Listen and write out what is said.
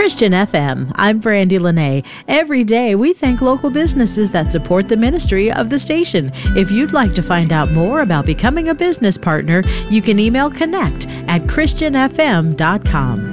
Christian FM. I'm Brandy Lene. Every day we thank local businesses that support the ministry of the station. If you'd like to find out more about becoming a business partner, you can email connect@christianfm.com.